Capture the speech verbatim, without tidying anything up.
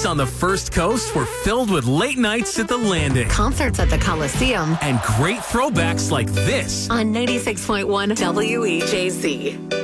on the First Coast were filled with late nights at the Landing. Concerts at the Coliseum. And great throwbacks like this. On ninety-six point one W E J C.